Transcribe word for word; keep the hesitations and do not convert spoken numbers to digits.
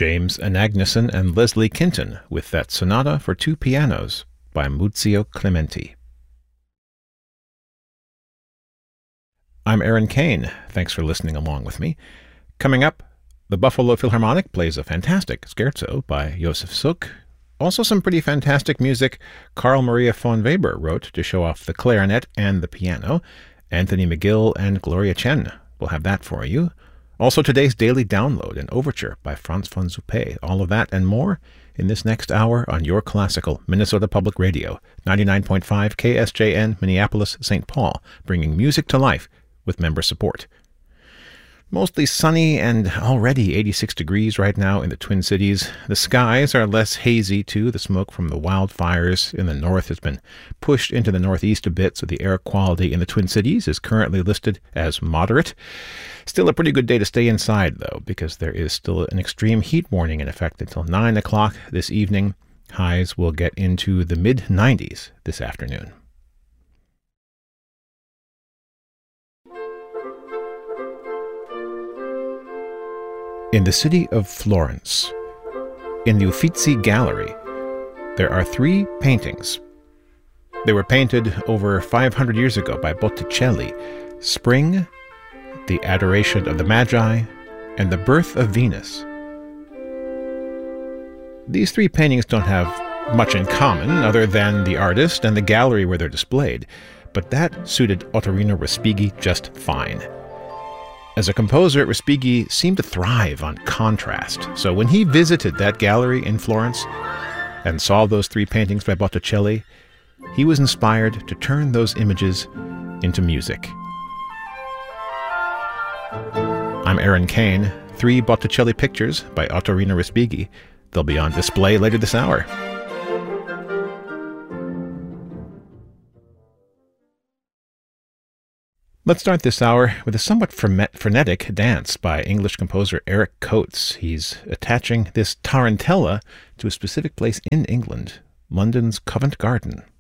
James Anagnuson and Leslie Kinton with that Sonata for Two Pianos by Muzio Clementi. I'm Aaron Kane. Thanks for listening along with me. Coming up, the Buffalo Philharmonic plays a fantastic scherzo by Josef Suk. Also some pretty fantastic music Carl Maria von Weber wrote to show off the clarinet and the piano. Anthony McGill and Gloria Chen will have that for you. Also today's Daily Download, an overture by Franz von Suppé. All of that and more in this next hour on your classical Minnesota Public Radio, ninety-nine point five K S J N, Minneapolis, Saint Paul, bringing music to life with member support. Mostly sunny and already eighty-six degrees right now in the Twin Cities. The skies are less hazy, too. The smoke from the wildfires in the north has been pushed into the northeast a bit, so the air quality in the Twin Cities is currently listed as moderate. Still a pretty good day to stay inside, though, because there is still an extreme heat warning in effect until nine o'clock this evening. Highs will get into the mid nineties this afternoon. In the city of Florence, in the Uffizi Gallery, there are three paintings. They were painted over five hundred years ago by Botticelli: Spring, The Adoration of the Magi, and The Birth of Venus. These three paintings don't have much in common other than the artist and the gallery where they're displayed, but that suited Ottorino Respighi just fine. As a composer, Respighi seemed to thrive on contrast, so when he visited that gallery in Florence and saw those three paintings by Botticelli, he was inspired to turn those images into music. I'm Aaron Kane. Three Botticelli pictures by Ottorino Respighi. They'll be on display later this hour. Let's start this hour with a somewhat frenetic dance by English composer Eric Coates. He's attaching this tarantella to a specific place in England, London's Covent Garden.